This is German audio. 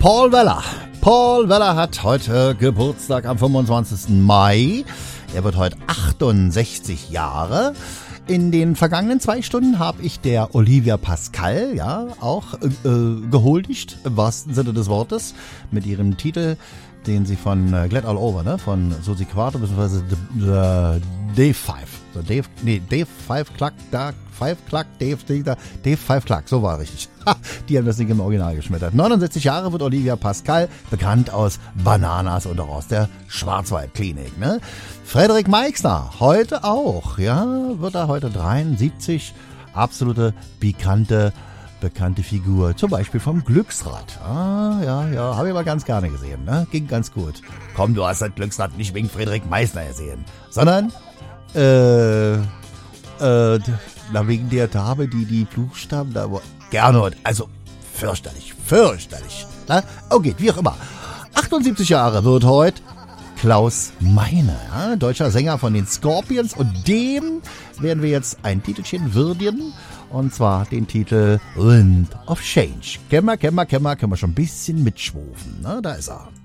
Paul Weller. Paul Weller hat heute Geburtstag am 25. Mai. Er wird heute 68 Jahre. In den vergangenen 2 Stunden habe ich der Olivia Pascal auch gehuldigt, im wahrsten Sinne des Wortes, mit ihrem Titel, den sie von Glad All Over, von Susi Quato bzw. Dave Five Clark, so war richtig. Die haben das Ding im Original geschmettert. 69 Jahre wird Olivia Pascal, bekannt aus Bananas und auch aus der Schwarzwaldklinik. Frederik Meixner, heute auch, wird er heute 73, absolute bekannte Figur, zum Beispiel vom Glücksrad. Habe ich aber ganz gerne gesehen, ging ganz gut. Komm, du hast das Glücksrad nicht wegen Frederik Meixner gesehen, sondern wegen der Dame, die Buchstaben da Gernot, also fürchterlich. Okay, wie auch immer. 78 Jahre wird heute Klaus Meine, deutscher Sänger von den Scorpions, und dem werden wir jetzt ein Titelchen würdigen, und zwar den Titel Wind of Change. Können wir schon ein bisschen mitschwufen, da ist er.